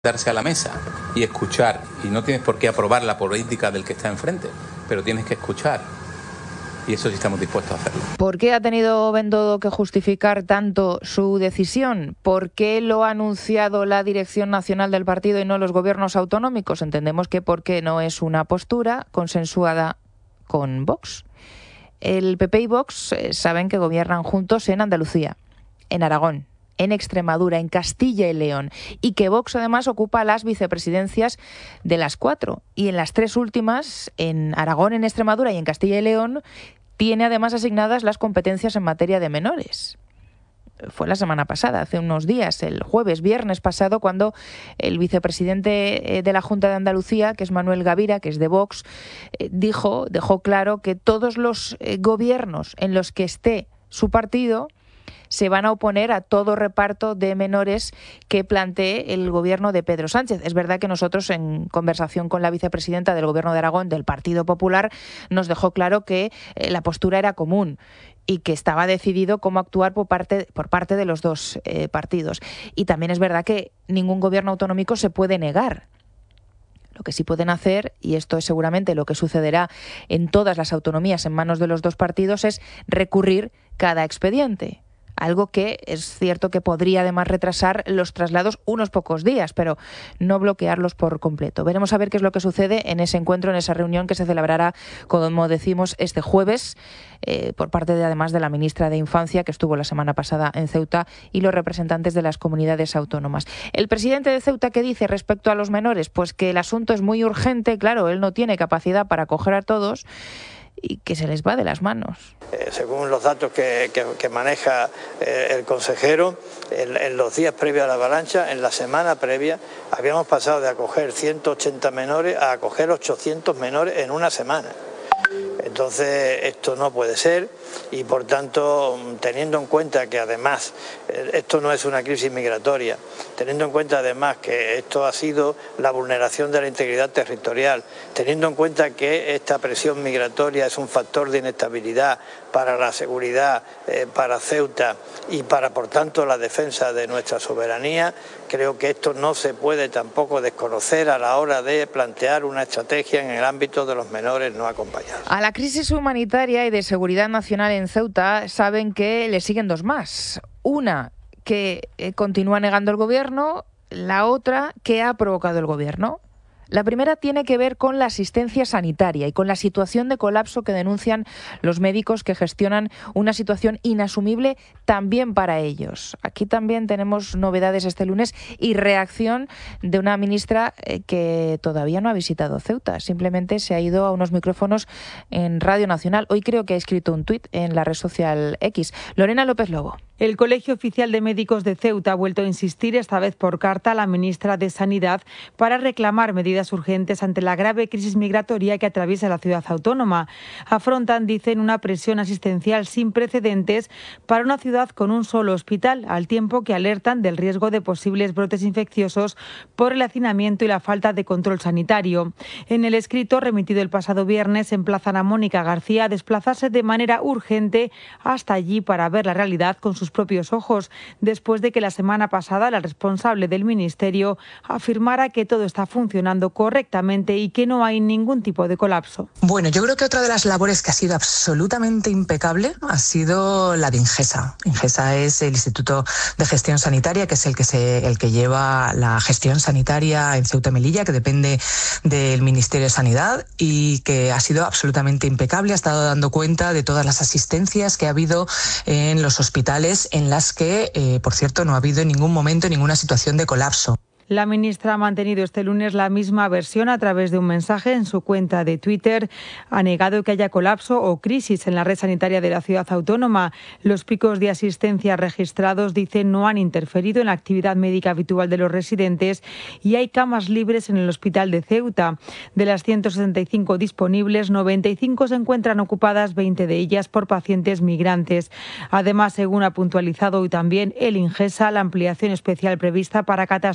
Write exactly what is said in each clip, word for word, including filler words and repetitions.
darse a la mesa y escuchar, y no tienes por qué aprobar la política del que está enfrente, pero tienes que escuchar, y eso sí estamos dispuestos a hacerlo. ¿Por qué ha tenido Bendodo que justificar tanto su decisión? ¿Por qué lo ha anunciado la dirección nacional del partido y no los gobiernos autonómicos? Entendemos que porque no es una postura consensuada con Vox. El P P y Vox eh, saben que gobiernan juntos en Andalucía, en Aragón, en Extremadura, en Castilla y León, y que Vox además ocupa las vicepresidencias de las cuatro, y en las tres últimas, en Aragón, en Extremadura y en Castilla y León, tiene además asignadas las competencias en materia de menores. Fue la semana pasada, hace unos días, el jueves, viernes pasado, cuando el vicepresidente de la Junta de Andalucía, que es Manuel Gavira, que es de Vox, dijo, dejó claro que todos los gobiernos en los que esté su partido se van a oponer a todo reparto de menores que plantee el gobierno de Pedro Sánchez. Es verdad que nosotros, en conversación con la vicepresidenta del Gobierno de Aragón, del Partido Popular, nos dejó claro que eh, la postura era común y que estaba decidido cómo actuar por parte, por parte de los dos eh, partidos. Y también es verdad que ningún gobierno autonómico se puede negar. Lo que sí pueden hacer, y esto es seguramente lo que sucederá en todas las autonomías en manos de los dos partidos, es recurrir cada expediente. Algo que es cierto que podría además retrasar los traslados unos pocos días, pero no bloquearlos por completo. Veremos a ver qué es lo que sucede en ese encuentro, en esa reunión que se celebrará, como decimos, este jueves, eh, por parte de, además de la ministra de Infancia, que estuvo la semana pasada en Ceuta, y los representantes de las comunidades autónomas. El presidente de Ceuta, ¿qué dice respecto a los menores? Pues que el asunto es muy urgente, claro, él no tiene capacidad para acoger a todos, y que se les va de las manos. Eh, según los datos que, que, que maneja eh, el consejero, en, en los días previos a la avalancha, en la semana previa, habíamos pasado de acoger ciento ochenta menores a acoger ochocientos menores en una semana. Entonces esto no puede ser y por tanto, teniendo en cuenta que además esto no es una crisis migratoria, teniendo en cuenta además que esto ha sido la vulneración de la integridad territorial, teniendo en cuenta que esta presión migratoria es un factor de inestabilidad para la seguridad, eh, para Ceuta y para por tanto la defensa de nuestra soberanía, creo que esto no se puede tampoco desconocer a la hora de plantear una estrategia en el ámbito de los menores no acompañados. A la crisis humanitaria y de seguridad nacional en Ceuta saben que le siguen dos más. Una que eh, continúa negando el gobierno, la otra que ha provocado el gobierno. La primera tiene que ver con la asistencia sanitaria y con la situación de colapso que denuncian los médicos que gestionan una situación inasumible también para ellos. Aquí también tenemos novedades este lunes y reacción de una ministra que todavía no ha visitado Ceuta. Simplemente se ha ido a unos micrófonos en Radio Nacional. Hoy creo que ha escrito un tuit en la red social X. Lorena López Lobo. El Colegio Oficial de Médicos de Ceuta ha vuelto a insistir, esta vez por carta, a la ministra de Sanidad para reclamar medidas urgentes ante la grave crisis migratoria que atraviesa la ciudad autónoma. Afrontan, dicen, una presión asistencial sin precedentes para una ciudad con un solo hospital, al tiempo que alertan del riesgo de posibles brotes infecciosos por el hacinamiento y la falta de control sanitario. En el escrito remitido el pasado viernes emplazan a Mónica García a desplazarse de manera urgente hasta allí para ver la realidad con sus propios ojos, después de que la semana pasada la responsable del ministerio afirmara que todo está funcionando correctamente y que no hay ningún tipo de colapso. Bueno, yo creo que otra de las labores que ha sido absolutamente impecable ha sido la de Ingesa. Ingesa es el Instituto de Gestión Sanitaria, que es el que se, el que lleva la gestión sanitaria en Ceuta y Melilla, que depende del Ministerio de Sanidad y que ha sido absolutamente impecable. Ha estado dando cuenta de todas las asistencias que ha habido en los hospitales, en las que, eh, por cierto, no ha habido en ningún momento ninguna situación de colapso. La ministra ha mantenido este lunes la misma versión a través de un mensaje en su cuenta de Twitter. Ha negado que haya colapso o crisis en la red sanitaria de la ciudad autónoma. Los picos de asistencia registrados, dicen, no han interferido en la actividad médica habitual de los residentes y hay camas libres en el hospital de Ceuta. De las ciento sesenta y cinco disponibles, noventa y cinco se encuentran ocupadas, veinte de ellas por pacientes migrantes. Además, según ha puntualizado hoy también el Ingesa, la ampliación especial prevista para catástrofes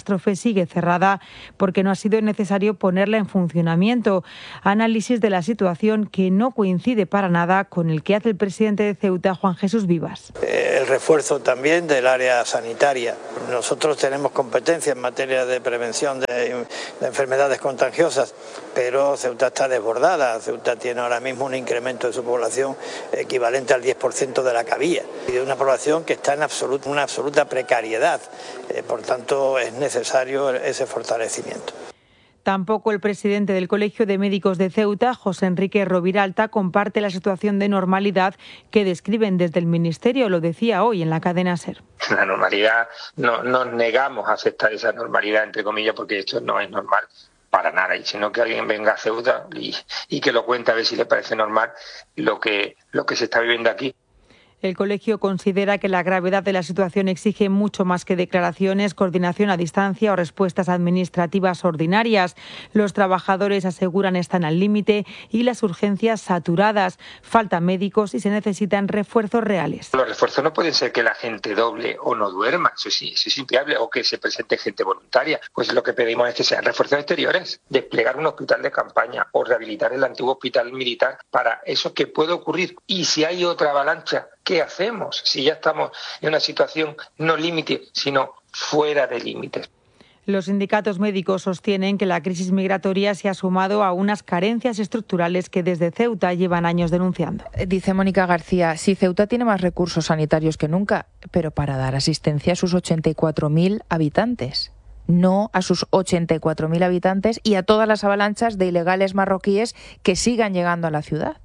sigue cerrada porque no ha sido necesario ponerla en funcionamiento. Análisis de la situación que no coincide para nada con el que hace el presidente de Ceuta, Juan Jesús Vivas. El refuerzo también del área sanitaria. Nosotros tenemos competencia en materia de prevención de, de enfermedades contagiosas, pero Ceuta está desbordada. Ceuta tiene ahora mismo un incremento de su población equivalente al diez por ciento de la que había, y de una población que está en absoluta, una absoluta precariedad. Eh, por tanto, es necesario ese fortalecimiento. Tampoco el presidente del Colegio de Médicos de Ceuta, José Enrique Roviralta, comparte la situación de normalidad que describen desde el Ministerio. Lo decía hoy en la cadena SER. La normalidad, no nos negamos a aceptar esa normalidad, entre comillas, porque esto no es normal para nada. Y sino que alguien venga a Ceuta y, y que lo cuente a ver si le parece normal lo que, lo que se está viviendo aquí. El colegio considera que la gravedad de la situación exige mucho más que declaraciones, coordinación a distancia o respuestas administrativas ordinarias. Los trabajadores aseguran están al límite y las urgencias saturadas. Faltan médicos y se necesitan refuerzos reales. Los refuerzos no pueden ser que la gente doble o no duerma, eso sí, eso es inviable, o que se presente gente voluntaria. Pues lo que pedimos es que sean refuerzos exteriores, desplegar un hospital de campaña o rehabilitar el antiguo hospital militar para eso que puede ocurrir. Y si hay otra avalancha, ¿qué hacemos si ya estamos en una situación no límite, sino fuera de límites? Los sindicatos médicos sostienen que la crisis migratoria se ha sumado a unas carencias estructurales que desde Ceuta llevan años denunciando. Dice Mónica García, si Ceuta tiene más recursos sanitarios que nunca, pero para dar asistencia a sus ochenta y cuatro mil habitantes. No a sus ochenta y cuatro mil habitantes y a todas las avalanchas de ilegales marroquíes que sigan llegando a la ciudad.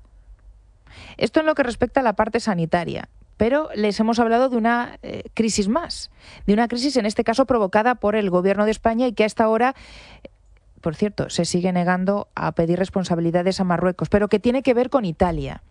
Esto en lo que respecta a la parte sanitaria, pero les hemos hablado de una eh, crisis más, de una crisis en este caso provocada por el Gobierno de España y que hasta ahora, por cierto, se sigue negando a pedir responsabilidades a Marruecos, pero que tiene que ver con Italia.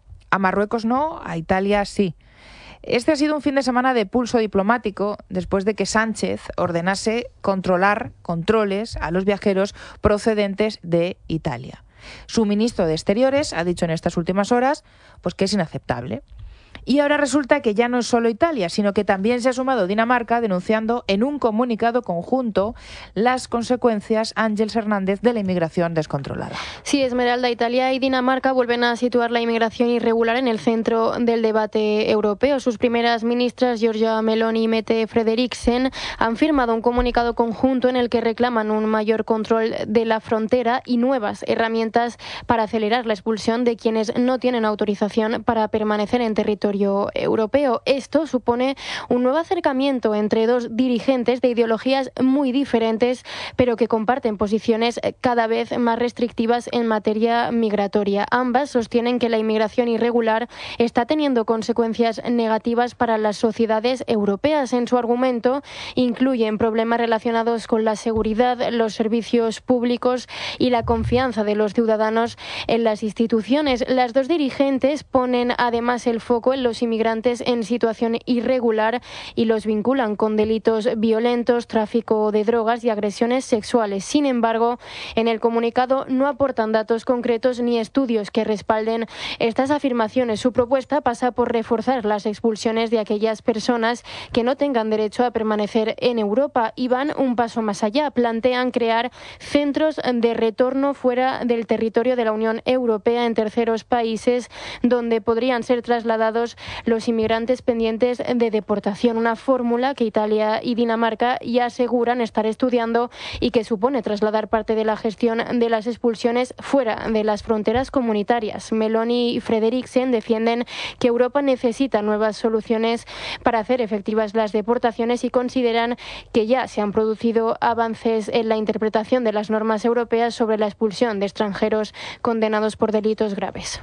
A Marruecos no, a Italia sí. Este ha sido un fin de semana de pulso diplomático después de que Sánchez ordenase controlar controles a los viajeros procedentes de Italia. Su ministro de Exteriores ha dicho en estas últimas horas pues que es inaceptable. Y ahora resulta que ya no es solo Italia, sino que también se ha sumado Dinamarca denunciando en un comunicado conjunto las consecuencias, Ángeles Hernández, de la inmigración descontrolada. Sí, Esmeralda, Italia y Dinamarca vuelven a situar la inmigración irregular en el centro del debate europeo. Sus primeras ministras, Giorgia Meloni y Mette Frederiksen, han firmado un comunicado conjunto en el que reclaman un mayor control de la frontera y nuevas herramientas para acelerar la expulsión de quienes no tienen autorización para permanecer en territorio europeo. Esto supone un nuevo acercamiento entre dos dirigentes de ideologías muy diferentes, pero que comparten posiciones cada vez más restrictivas en materia migratoria. Ambas sostienen que la inmigración irregular está teniendo consecuencias negativas para las sociedades europeas. En su argumento incluyen problemas relacionados con la seguridad, los servicios públicos y la confianza de los ciudadanos en las instituciones. Las dos dirigentes ponen además el foco en los inmigrantes en situación irregular y los vinculan con delitos violentos, tráfico de drogas y agresiones sexuales. Sin embargo, en el comunicado no aportan datos concretos ni estudios que respalden estas afirmaciones. Su propuesta pasa por reforzar las expulsiones de aquellas personas que no tengan derecho a permanecer en Europa y van un paso más allá. Plantean crear centros de retorno fuera del territorio de la Unión Europea en terceros países donde podrían ser trasladados los inmigrantes pendientes de deportación, una fórmula que Italia y Dinamarca ya aseguran estar estudiando y que supone trasladar parte de la gestión de las expulsiones fuera de las fronteras comunitarias. Meloni y Frederiksen defienden que Europa necesita nuevas soluciones para hacer efectivas las deportaciones y consideran que ya se han producido avances en la interpretación de las normas europeas sobre la expulsión de extranjeros condenados por delitos graves.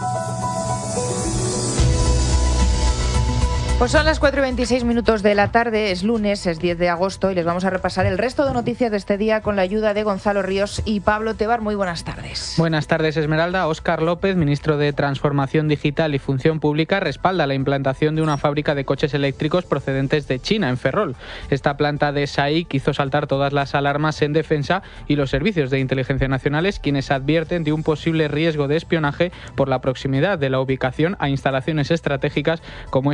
Pues son las cuatro y veintiséis minutos de la tarde, es lunes, es diez de agosto y les vamos a repasar el resto de noticias de este día con la ayuda de Gonzalo Ríos y Pablo Tebar. Muy buenas tardes. Buenas tardes, Esmeralda. Óscar López, ministro de Transformación Digital y Función Pública, respalda la implantación de una fábrica de coches eléctricos procedentes de China, en Ferrol. Esta planta de S A I C hizo saltar todas las alarmas en defensa y los servicios de inteligencia nacionales, quienes advierten de un posible riesgo de espionaje por la proximidad de la ubicación a instalaciones estratégicas como es el arsenal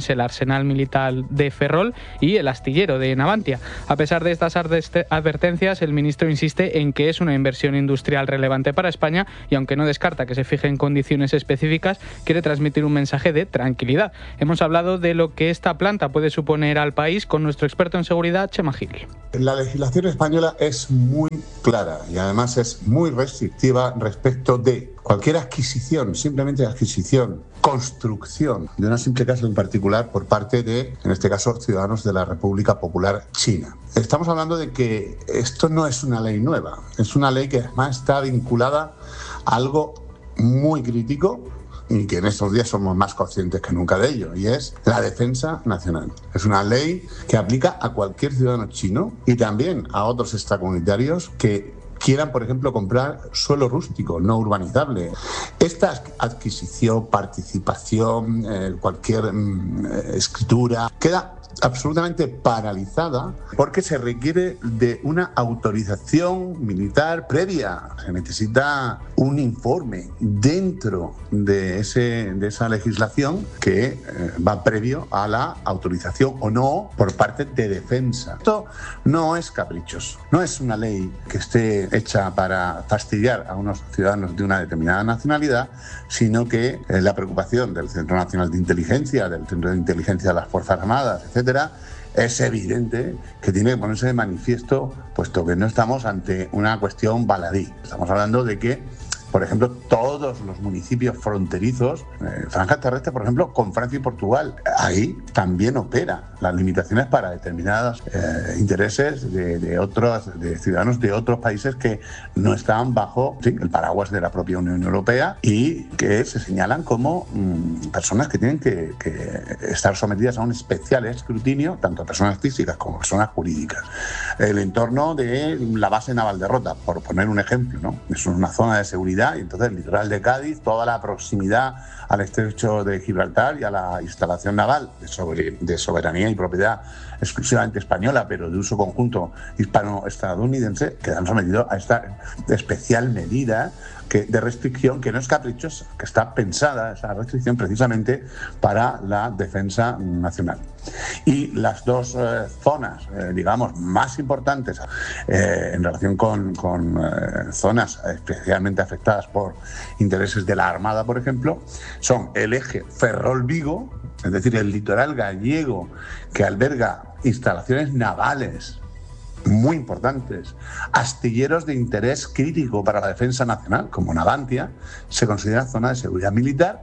arsenal militar de Ferrol y el astillero de Navantia. A pesar de estas advertencias, el ministro insiste en que es una inversión industrial relevante para España y, aunque no descarta que se fijen condiciones específicas, quiere transmitir un mensaje de tranquilidad. Hemos hablado de lo que esta planta puede suponer al país con nuestro experto en seguridad, Chema Gil. La legislación española es muy clara y además es muy restrictiva respecto de cualquier adquisición, simplemente adquisición, construcción de una simple casa en particular por parte de, en este caso, ciudadanos de la República Popular China. Estamos hablando de que esto no es una ley nueva, es una ley que además está vinculada a algo muy crítico y que en estos días somos más conscientes que nunca de ello, y es la defensa nacional. Es una ley que aplica a cualquier ciudadano chino y también a otros extracomunitarios que quieran, por ejemplo, comprar suelo rústico, no urbanizable. Esta adquisición, participación, eh, cualquier mm, escritura, queda absolutamente paralizada porque se requiere de una autorización militar previa. Se necesita un informe dentro de, ese, de esa legislación que eh, va previo a la autorización o no por parte de defensa. Esto no es caprichoso, no es una ley que esté hecha para fastidiar a unos ciudadanos de una determinada nacionalidad, sino que eh, la preocupación del Centro Nacional de Inteligencia, del Centro de Inteligencia de las Fuerzas Armadas, etcétera, es evidente que tiene que ponerse de manifiesto, puesto que no estamos ante una cuestión baladí. Estamos hablando de que, por ejemplo, todos los municipios fronterizos, eh, franja terrestre, por ejemplo, con Francia y Portugal, ahí también opera las limitaciones para determinados eh, intereses de, de otros de ciudadanos de otros países que no están bajo sí, el paraguas de la propia Unión Europea y que se señalan como mmm, personas que tienen que, que estar sometidas a un especial escrutinio, tanto personas físicas como personas jurídicas. El entorno de la base naval de Rota, por poner un ejemplo, ¿no? Es una zona de seguridad y entonces el litoral de Cádiz, toda la proximidad al estrecho de Gibraltar y a la instalación naval de, sobre, de soberanía y propiedad exclusivamente española, pero de uso conjunto hispano-estadounidense, quedan sometidos a esta especial medida que, de restricción que no es caprichosa, que está pensada esa restricción precisamente para la defensa nacional. Y las dos eh, zonas, eh, digamos, más importantes eh, en relación con, con eh, zonas especialmente afectadas por intereses de la Armada, por ejemplo, son el eje Ferrol-Vigo, es decir, el litoral gallego que alberga instalaciones navales muy importantes, astilleros de interés crítico para la defensa nacional, como Navantia, se considera zona de seguridad militar,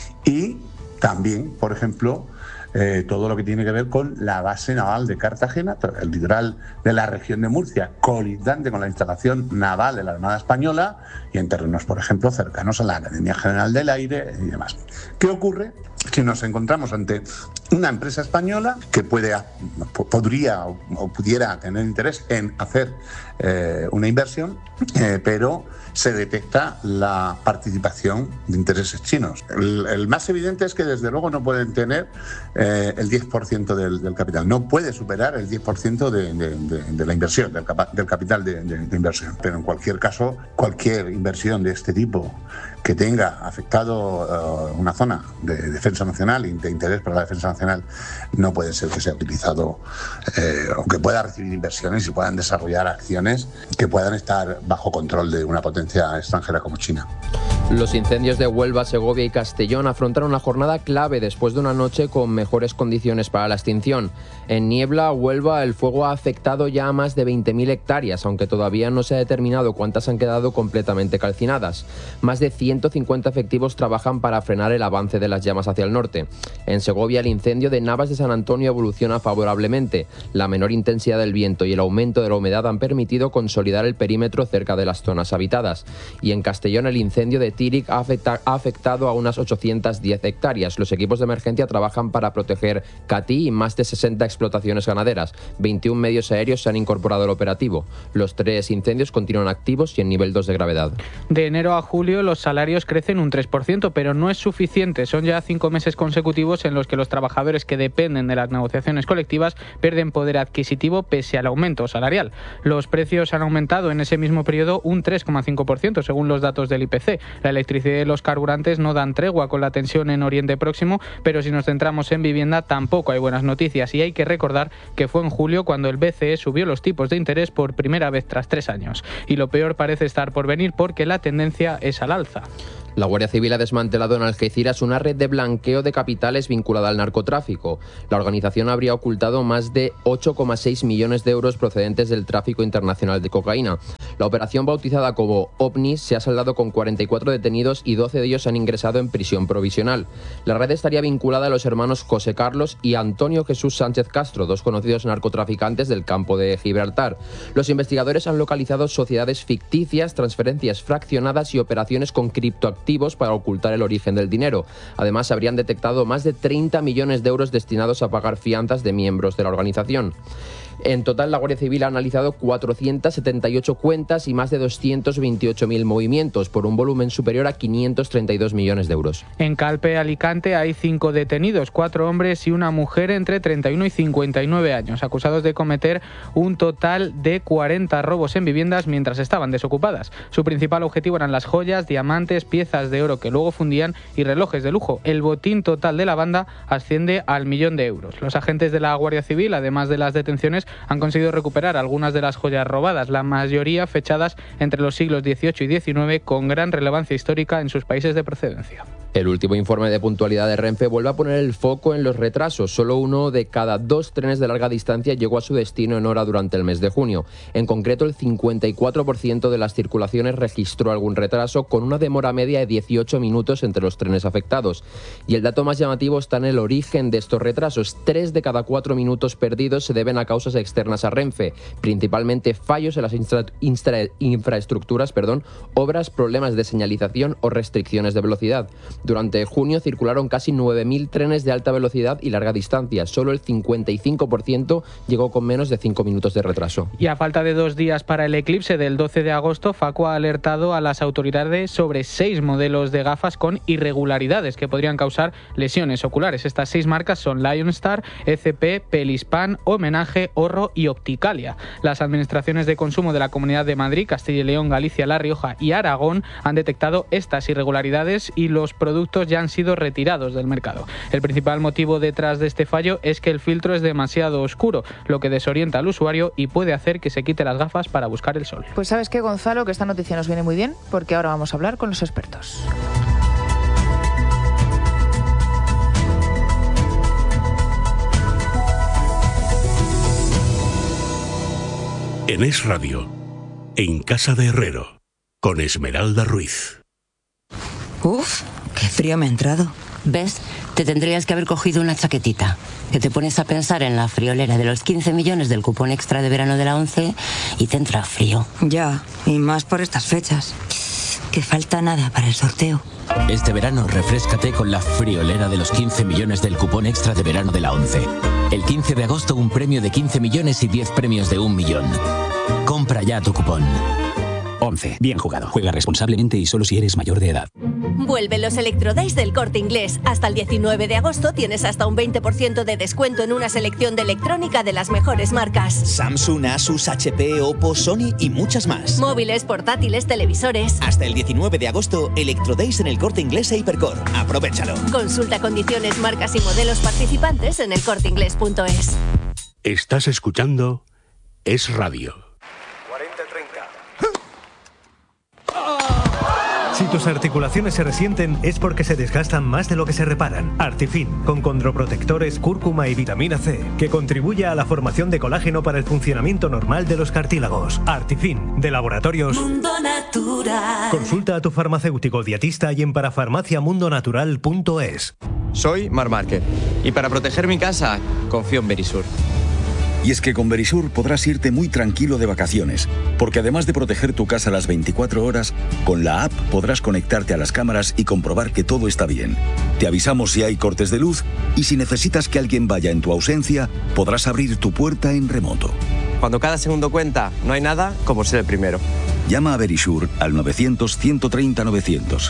y también, por ejemplo, Eh, todo lo que tiene que ver con la base naval de Cartagena, el litoral de la región de Murcia, colindante con la instalación naval de la Armada Española y en terrenos, por ejemplo, cercanos a la Academia General del Aire y demás. ¿Qué ocurre? Que nos encontramos ante una empresa española que puede, podría o pudiera tener interés en hacer eh, una inversión, eh, pero se detecta la participación de intereses chinos. El, el más evidente es que desde luego no pueden tener eh, el diez por ciento del, del capital, no puede superar el diez por ciento de, de, de, de la inversión, del, capa, del capital de, de, de inversión. Pero en cualquier caso, cualquier inversión de este tipo que tenga afectado uh, una zona de defensa nacional y de interés para la defensa nacional no puede ser que sea utilizado eh, o que pueda recibir inversiones y puedan desarrollar acciones que puedan estar bajo control de una potencia extranjera como China. Los incendios de Huelva, Segovia y Castellón afrontaron una jornada clave después de una noche con mejores condiciones para la extinción. En Niebla, Huelva, el fuego ha afectado ya a más de veinte mil hectáreas, aunque todavía no se ha determinado cuántas han quedado completamente calcinadas. Más de ciento cincuenta efectivos trabajan para frenar el avance de las llamas hacia el norte. En Segovia, el incendio de Navas de San Antonio evoluciona favorablemente. La menor intensidad del viento y el aumento de la humedad han permitido consolidar el perímetro cerca de las zonas habitadas. Y en Castellón, el incendio de Tíric ha, afecta, ha afectado a unas ochocientas diez hectáreas. Los equipos de emergencia trabajan para proteger Catí y más de sesenta explotaciones ganaderas. veintiún medios aéreos se han incorporado al operativo. Los tres incendios continúan activos y en nivel dos de gravedad. De enero a julio los salarios crecen un tres por ciento, pero no es suficiente. Son ya cinco meses consecutivos en los que los trabajadores que dependen de las negociaciones colectivas pierden poder adquisitivo pese al aumento salarial. Los precios han aumentado en ese mismo periodo un tres coma cinco por ciento, según los datos del I P C. La electricidad y los carburantes no dan tregua con la tensión en Oriente Próximo, pero si nos centramos en vivienda tampoco hay buenas noticias, y hay que recordar que fue en julio cuando el B C E subió los tipos de interés por primera vez tras tres años. Y lo peor parece estar por venir porque la tendencia es al alza. La Guardia Civil ha desmantelado en Algeciras una red de blanqueo de capitales vinculada al narcotráfico. La organización habría ocultado más de ocho coma seis millones de euros procedentes del tráfico internacional de cocaína. La operación, bautizada como OVNI, se ha saldado con cuarenta y cuatro detenidos y doce de ellos han ingresado en prisión provisional. La red estaría vinculada a los hermanos José Carlos y Antonio Jesús Sánchez Castro, dos conocidos narcotraficantes del campo de Gibraltar. Los investigadores han localizado sociedades ficticias, transferencias fraccionadas y operaciones con criptoactivos para ocultar el origen del dinero. Además, se habrían detectado más de treinta millones de euros destinados a pagar fianzas de miembros de la organización. En total, la Guardia Civil ha analizado cuatrocientas setenta y ocho cuentas y más de doscientos veintiocho mil movimientos, por un volumen superior a quinientos treinta y dos millones de euros. En Calpe, Alicante, hay cinco detenidos, cuatro hombres y una mujer entre treinta y uno y cincuenta y nueve años, acusados de cometer un total de cuarenta robos en viviendas mientras estaban desocupadas. Su principal objetivo eran las joyas, diamantes, piezas de oro que luego fundían y relojes de lujo. El botín total de la banda asciende al millón de euros. Los agentes de la Guardia Civil, además de las detenciones, han conseguido recuperar algunas de las joyas robadas, la mayoría fechadas entre los siglos dieciocho y diecinueve, con gran relevancia histórica en sus países de procedencia. El último informe de puntualidad de Renfe vuelve a poner el foco en los retrasos. Solo uno de cada dos trenes de larga distancia llegó a su destino en hora durante el mes de junio. En concreto, el cincuenta y cuatro por ciento de las circulaciones registró algún retraso, con una demora media de dieciocho minutos entre los trenes afectados. Y el dato más llamativo está en el origen de estos retrasos. Tres de cada cuatro minutos perdidos se deben a causas externas a Renfe, principalmente fallos en las instra- instra- infraestructuras, perdón, obras, problemas de señalización o restricciones de velocidad. Durante junio circularon casi nueve mil trenes de alta velocidad y larga distancia. Solo el cincuenta y cinco por ciento llegó con menos de cinco minutos de retraso. Y a falta de dos días para el eclipse del doce de agosto, Facua ha alertado a las autoridades sobre seis modelos de gafas con irregularidades que podrían causar lesiones oculares. Estas seis marcas son Lionstar, E C P, Pelispan, Homenaje, Orro y Opticalia. Las administraciones de consumo de la Comunidad de Madrid, Castilla y León, Galicia, La Rioja y Aragón han detectado estas irregularidades y los productos ya han sido retirados del mercado. El principal motivo detrás de este fallo es que el filtro es demasiado oscuro, lo que desorienta al usuario y puede hacer que se quite las gafas para buscar el sol. Pues sabes qué, Gonzalo, que esta noticia nos viene muy bien, porque ahora vamos a hablar con los expertos. En Es Radio, en Casa de Herrero, con Esmeralda Ruiz. Uf, qué frío me ha entrado. ¿Ves? Te tendrías que haber cogido una chaquetita. Que te pones a pensar en la friolera de los quince millones del cupón extra de verano de la ONCE y te entra frío. Ya, y más por estas fechas. Que falta nada para el sorteo. Este verano refréscate con la friolera de los quince millones del cupón extra de verano de la ONCE. El quince de agosto un premio de quince millones y diez premios de un millón. Compra ya tu cupón. ONCE. Bien jugado. Juega responsablemente y solo si eres mayor de edad. Vuelven los Electrodays del Corte Inglés. Hasta el diecinueve de agosto tienes hasta un veinte por ciento de descuento en una selección de electrónica de las mejores marcas. Samsung, Asus, H P, Oppo, Sony y muchas más. Móviles, portátiles, televisores. Hasta el diecinueve de agosto, Electrodays en el Corte Inglés e Hipercor. Aprovéchalo. Consulta condiciones, marcas y modelos participantes en el corte inglés punto es. Estás escuchando Es Radio. Si tus articulaciones se resienten es porque se desgastan más de lo que se reparan. Artifin, con condroprotectores, cúrcuma y vitamina C, que contribuye a la formación de colágeno para el funcionamiento normal de los cartílagos. Artifin, de Laboratorios Mundo Natural. Consulta a tu farmacéutico dietista y en parafarmacia mundo natural punto es. Soy Mar Márquez y para proteger mi casa confío en Verisur. Y es que con Verisur podrás irte muy tranquilo de vacaciones, porque además de proteger tu casa las veinticuatro horas, con la app podrás conectarte a las cámaras y comprobar que todo está bien. Te avisamos si hay cortes de luz y si necesitas que alguien vaya en tu ausencia, podrás abrir tu puerta en remoto. Cuando cada segundo cuenta, no hay nada como ser el primero. Llama a Verisur al novecientos, ciento treinta, novecientos.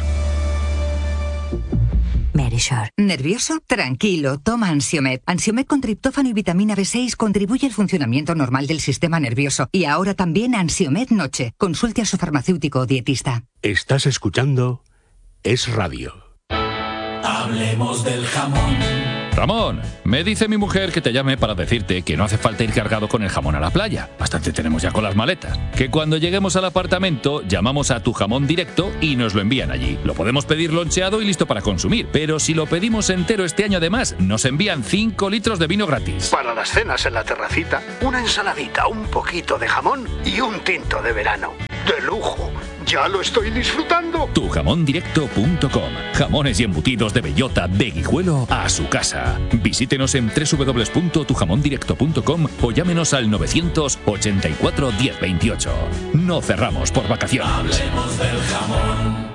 Verisur. ¿Nervioso? Tranquilo, toma Ansiomed. Ansiomed con triptófano y vitamina B seis contribuye al funcionamiento normal del sistema nervioso. Y ahora también Ansiomed Noche. Consulte a su farmacéutico o dietista. Estás escuchando Es Radio. Hablemos del jamón. Ramón, me dice mi mujer que te llame para decirte que no hace falta ir cargado con el jamón a la playa. Bastante tenemos ya con las maletas. Que cuando lleguemos al apartamento llamamos a Tu Jamón Directo y nos lo envían allí. Lo podemos pedir loncheado y listo para consumir. Pero si lo pedimos entero este año además, nos envían cinco litros de vino gratis. Para las cenas en la terracita, una ensaladita, un poquito de jamón y un tinto de verano. ¡De lujo! ¡Ya lo estoy disfrutando! tu jamón directo punto com. Jamones y embutidos de bellota de Guijuelo a su casa. Visítenos en doble u doble u doble u punto tu jamón directo punto com o llámenos al novecientos ochenta y cuatro diez veintiocho. No cerramos por vacaciones. Hablemos del jamón.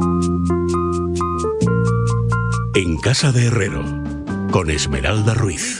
En Casa de Herrero, con Esmeralda Ruiz.